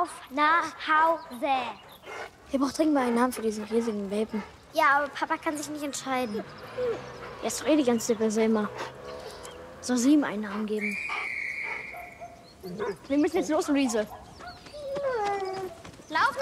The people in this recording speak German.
Lauf nach Hause. Wir brauchen dringend mal einen Namen für diesen riesigen Welpen. Ja, aber Papa kann sich nicht entscheiden. Er ist doch eh die ganze Zeit bei Selma. Soll sie ihm einen Namen geben? Wir müssen jetzt los, Luise. Lauf